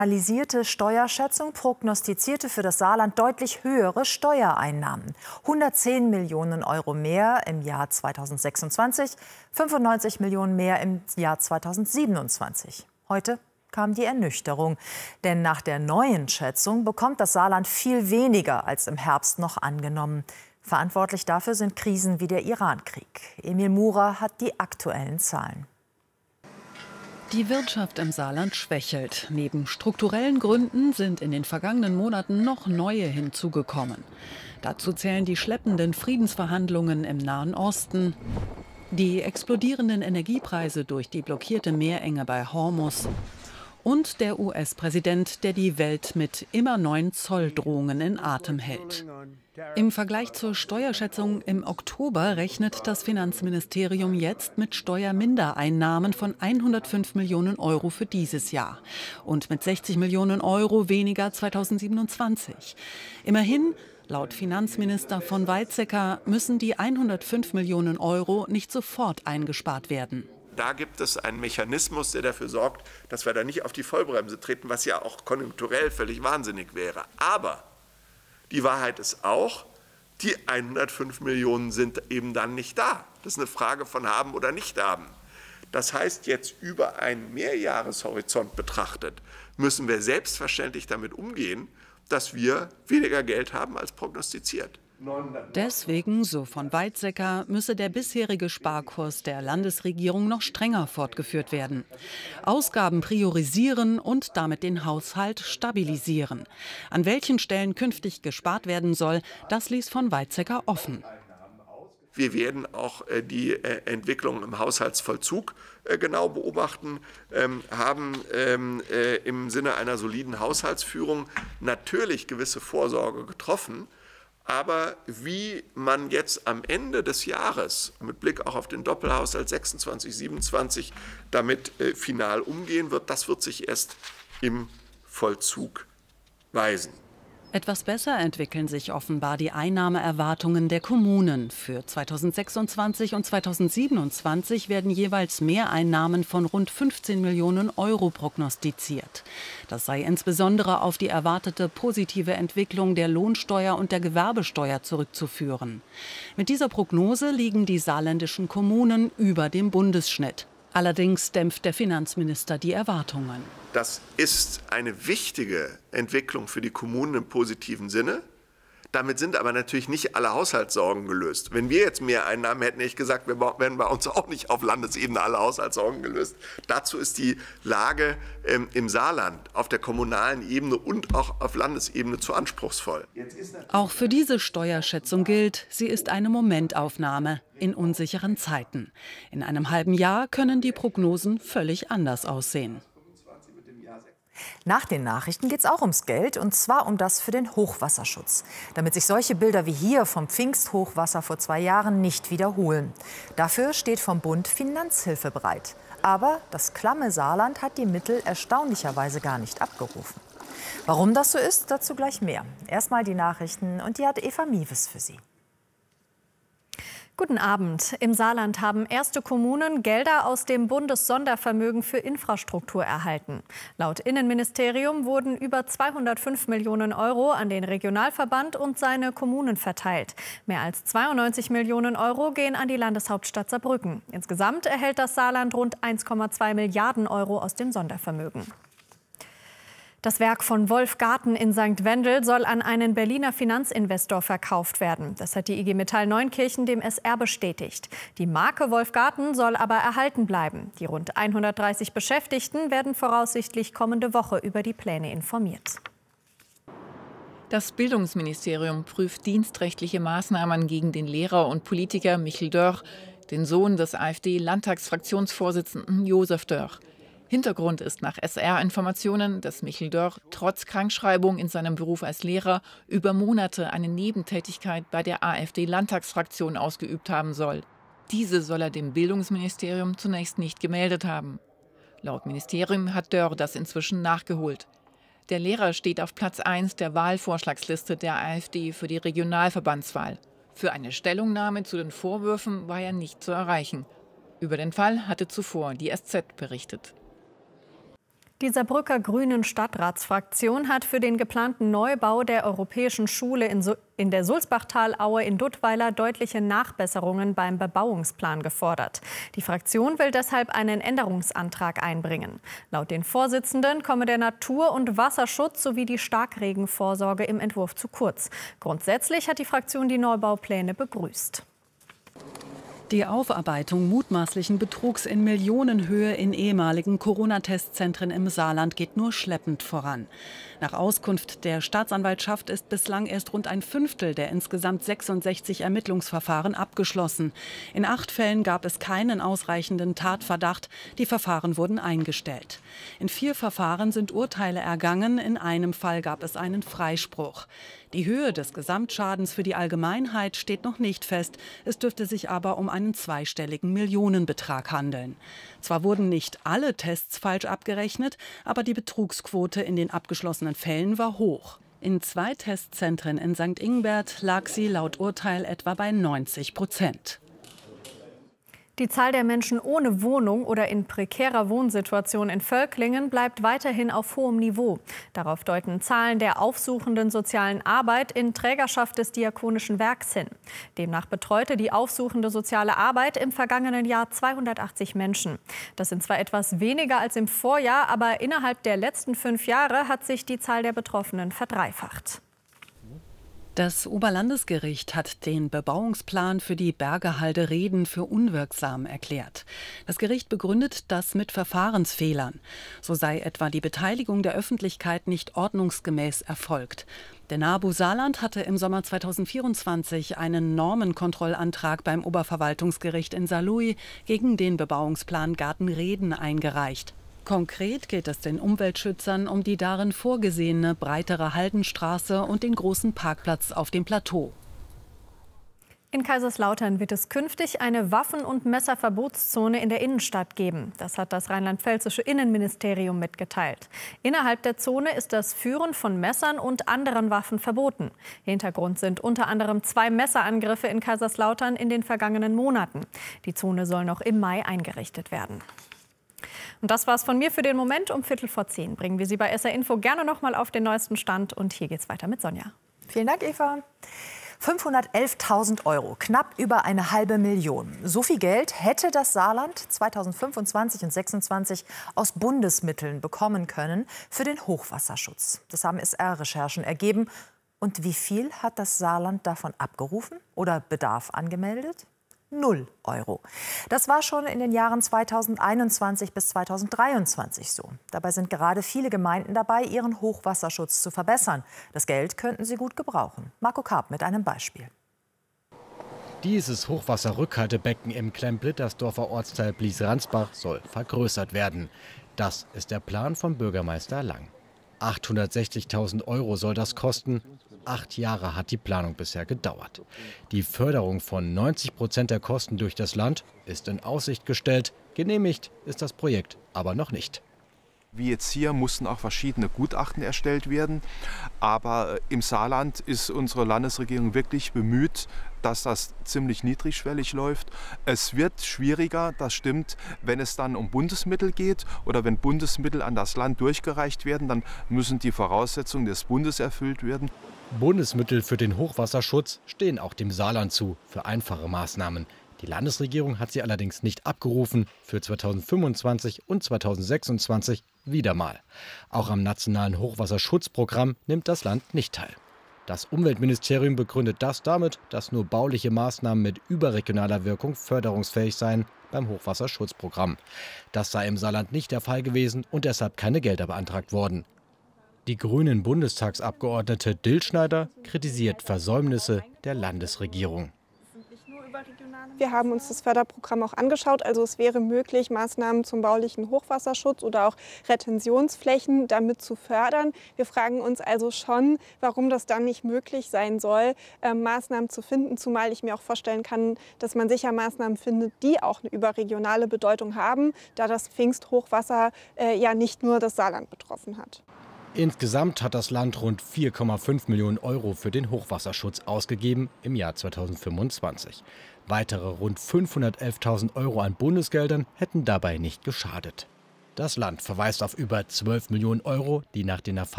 Aktualisierte Steuerschätzung prognostizierte für das Saarland deutlich höhere Steuereinnahmen. 110 Millionen Euro mehr im Jahr 2026, 95 Millionen mehr im Jahr 2027. Heute kam die Ernüchterung. Denn nach der neuen Schätzung bekommt das Saarland viel weniger als im Herbst noch angenommen. Verantwortlich dafür sind Krisen wie der Irankrieg. Emil Murer hat die aktuellen Zahlen. Die Wirtschaft im Saarland schwächelt. Neben strukturellen Gründen sind in den vergangenen Monaten noch neue hinzugekommen. Dazu zählen die schleppenden Friedensverhandlungen im Nahen Osten, die explodierenden Energiepreise durch die blockierte Meerenge bei Hormuz und der US-Präsident, der die Welt mit immer neuen Zolldrohungen in Atem hält. Im Vergleich zur Steuerschätzung im Oktober rechnet das Finanzministerium jetzt mit Steuermindereinnahmen von 105 Millionen Euro für dieses Jahr und mit 60 Millionen Euro weniger 2027. Immerhin, laut Finanzminister von Weizsäcker, müssen die 105 Millionen Euro nicht sofort eingespart werden. Da gibt es einen Mechanismus, der dafür sorgt, dass wir da nicht auf die Vollbremse treten, was ja auch konjunkturell völlig wahnsinnig wäre. Aber die Wahrheit ist auch, die 105 Millionen sind eben dann nicht da. Das ist eine Frage von haben oder nicht haben. Das heißt, jetzt über einen Mehrjahreshorizont betrachtet, müssen wir selbstverständlich damit umgehen, dass wir weniger Geld haben als prognostiziert. Deswegen, so von Weizsäcker, müsse der bisherige Sparkurs der Landesregierung noch strenger fortgeführt werden. Ausgaben priorisieren und damit den Haushalt stabilisieren. An welchen Stellen künftig gespart werden soll, das ließ von Weizsäcker offen. Wir werden auch die Entwicklung im Haushaltsvollzug genau beobachten, haben im Sinne einer soliden Haushaltsführung natürlich gewisse Vorsorge getroffen. Aber wie man jetzt am Ende des Jahres mit Blick auch auf den Doppelhaushalt 26, 27 damit final umgehen wird, das wird sich erst im Vollzug weisen. Etwas besser entwickeln sich offenbar die Einnahmeerwartungen der Kommunen. Für 2026 und 2027 werden jeweils Mehreinnahmen von rund 15 Millionen Euro prognostiziert. Das sei insbesondere auf die erwartete positive Entwicklung der Lohnsteuer und der Gewerbesteuer zurückzuführen. Mit dieser Prognose liegen die saarländischen Kommunen über dem Bundesschnitt. Allerdings dämpft der Finanzminister die Erwartungen. Das ist eine wichtige Entwicklung für die Kommunen im positiven Sinne. Damit sind aber natürlich nicht alle Haushaltssorgen gelöst. Wenn wir jetzt mehr Einnahmen hätten, hätte ich gesagt, werden bei uns auch nicht auf Landesebene alle Haushaltssorgen gelöst. Dazu ist die Lage im Saarland auf der kommunalen Ebene und auch auf Landesebene zu anspruchsvoll. Auch für diese Steuerschätzung gilt, sie ist eine Momentaufnahme in unsicheren Zeiten. In einem halben Jahr können die Prognosen völlig anders aussehen. Nach den Nachrichten geht es auch ums Geld, und zwar um das für den Hochwasserschutz. Damit sich solche Bilder wie hier vom Pfingsthochwasser vor 2 Jahren nicht wiederholen. Dafür steht vom Bund Finanzhilfe bereit. Aber das klamme Saarland hat die Mittel erstaunlicherweise gar nicht abgerufen. Warum das so ist, dazu gleich mehr. Erstmal die Nachrichten, und die hat Eva Miewes für Sie. Guten Abend. Im Saarland haben erste Kommunen Gelder aus dem Bundessondervermögen für Infrastruktur erhalten. Laut Innenministerium wurden über 205 Millionen Euro an den Regionalverband und seine Kommunen verteilt. Mehr als 92 Millionen Euro gehen an die Landeshauptstadt Saarbrücken. Insgesamt erhält das Saarland rund 1,2 Milliarden Euro aus dem Sondervermögen. Das Werk von Wolf Garten in St. Wendel soll an einen Berliner Finanzinvestor verkauft werden. Das hat die IG Metall Neunkirchen dem SR bestätigt. Die Marke Wolf Garten soll aber erhalten bleiben. Die rund 130 Beschäftigten werden voraussichtlich kommende Woche über die Pläne informiert. Das Bildungsministerium prüft dienstrechtliche Maßnahmen gegen den Lehrer und Politiker Michel Dörr, den Sohn des AfD-Landtagsfraktionsvorsitzenden Josef Dörr. Hintergrund ist nach SR-Informationen, dass Michel Dörr trotz Krankschreibung in seinem Beruf als Lehrer über Monate eine Nebentätigkeit bei der AfD-Landtagsfraktion ausgeübt haben soll. Diese soll er dem Bildungsministerium zunächst nicht gemeldet haben. Laut Ministerium hat Dörr das inzwischen nachgeholt. Der Lehrer steht auf Platz 1 der Wahlvorschlagsliste der AfD für die Regionalverbandswahl. Für eine Stellungnahme zu den Vorwürfen war er nicht zu erreichen. Über den Fall hatte zuvor die SZ berichtet. Die Saarbrücker Grünen Stadtratsfraktion hat für den geplanten Neubau der Europäischen Schule in der Sulzbachtalaue in Duttweiler deutliche Nachbesserungen beim Bebauungsplan gefordert. Die Fraktion will deshalb einen Änderungsantrag einbringen. Laut den Vorsitzenden komme der Natur- und Wasserschutz sowie die Starkregenvorsorge im Entwurf zu kurz. Grundsätzlich hat die Fraktion die Neubaupläne begrüßt. Die Aufarbeitung mutmaßlichen Betrugs in Millionenhöhe in ehemaligen Corona-Testzentren im Saarland geht nur schleppend voran. Nach Auskunft der Staatsanwaltschaft ist bislang erst rund ein Fünftel der insgesamt 66 Ermittlungsverfahren abgeschlossen. In 8 Fällen gab es keinen ausreichenden Tatverdacht. Die Verfahren wurden eingestellt. In 4 Verfahren sind Urteile ergangen. In einem Fall gab es einen Freispruch. Die Höhe des Gesamtschadens für die Allgemeinheit steht noch nicht fest. Es dürfte sich aber um einen zweistelligen Millionenbetrag handeln. Zwar wurden nicht alle Tests falsch abgerechnet, aber die Betrugsquote in den abgeschlossenen Fällen war hoch. In 2 Testzentren in St. Ingbert lag sie laut Urteil etwa bei 90%. Die Zahl der Menschen ohne Wohnung oder in prekärer Wohnsituation in Völklingen bleibt weiterhin auf hohem Niveau. Darauf deuten Zahlen der aufsuchenden sozialen Arbeit in Trägerschaft des Diakonischen Werks hin. Demnach betreute die aufsuchende soziale Arbeit im vergangenen Jahr 280 Menschen. Das sind zwar etwas weniger als im Vorjahr, aber innerhalb der letzten 5 Jahre hat sich die Zahl der Betroffenen verdreifacht. Das Oberlandesgericht hat den Bebauungsplan für die Bergehalde Reden für unwirksam erklärt. Das Gericht begründet das mit Verfahrensfehlern. So sei etwa die Beteiligung der Öffentlichkeit nicht ordnungsgemäß erfolgt. Der NABU Saarland hatte im Sommer 2024 einen Normenkontrollantrag beim Oberverwaltungsgericht in Saarlouis gegen den Bebauungsplan Garten Reden eingereicht. Konkret geht es den Umweltschützern um die darin vorgesehene breitere Haldenstraße und den großen Parkplatz auf dem Plateau. In Kaiserslautern wird es künftig eine Waffen- und Messerverbotszone in der Innenstadt geben. Das hat das rheinland-pfälzische Innenministerium mitgeteilt. Innerhalb der Zone ist das Führen von Messern und anderen Waffen verboten. Hintergrund sind unter anderem 2 Messerangriffe in Kaiserslautern in den vergangenen Monaten. Die Zone soll noch im Mai eingerichtet werden. Und das war's von mir für den Moment. Um 9:15 bringen wir Sie bei SR Info gerne noch mal auf den neuesten Stand. Und hier geht's weiter mit Sonja. Vielen Dank, Eva. 511.000 €, knapp über eine halbe Million. So viel Geld hätte das Saarland 2025 und 2026 aus Bundesmitteln bekommen können für den Hochwasserschutz. Das haben SR-Recherchen ergeben. Und wie viel hat das Saarland davon abgerufen oder Bedarf angemeldet? 0 €. Das war schon in den Jahren 2021 bis 2023 so. Dabei sind gerade viele Gemeinden dabei, ihren Hochwasserschutz zu verbessern. Das Geld könnten sie gut gebrauchen. Marco Karp mit einem Beispiel. Dieses Hochwasserrückhaltebecken im Klemm-Blittersdorfer Ortsteil Blies-Ransbach soll vergrößert werden. Das ist der Plan von Bürgermeister Lang. 860.000 € soll das kosten. 8 Jahre hat die Planung bisher gedauert. Die Förderung von 90% der Kosten durch das Land ist in Aussicht gestellt. Genehmigt ist das Projekt aber noch nicht. Wie jetzt hier mussten auch verschiedene Gutachten erstellt werden. Aber im Saarland ist unsere Landesregierung wirklich bemüht, dass das ziemlich niedrigschwellig läuft. Es wird schwieriger, das stimmt, wenn es dann um Bundesmittel geht oder wenn Bundesmittel an das Land durchgereicht werden, dann müssen die Voraussetzungen des Bundes erfüllt werden. Bundesmittel für den Hochwasserschutz stehen auch dem Saarland zu für einfache Maßnahmen. Die Landesregierung hat sie allerdings nicht abgerufen, für 2025 und 2026 wieder mal. Auch am nationalen Hochwasserschutzprogramm nimmt das Land nicht teil. Das Umweltministerium begründet das damit, dass nur bauliche Maßnahmen mit überregionaler Wirkung förderungsfähig seien beim Hochwasserschutzprogramm. Das sei im Saarland nicht der Fall gewesen und deshalb keine Gelder beantragt worden. Die grünen Bundestagsabgeordnete Dillschneider kritisiert Versäumnisse der Landesregierung. Wir haben uns das Förderprogramm auch angeschaut. Also es wäre möglich, Maßnahmen zum baulichen Hochwasserschutz oder auch Retentionsflächen damit zu fördern. Wir fragen uns also schon, warum das dann nicht möglich sein soll, Maßnahmen zu finden. Zumal ich mir auch vorstellen kann, dass man sicher Maßnahmen findet, die auch eine überregionale Bedeutung haben, da das Pfingsthochwasser ja nicht nur das Saarland betroffen hat. Insgesamt hat das Land rund 4,5 Millionen € für den Hochwasserschutz ausgegeben im Jahr 2025. Weitere rund 511.000 € an Bundesgeldern hätten dabei nicht geschadet. Das Land verweist auf über 12 Millionen Euro, die nach den Erfahrungen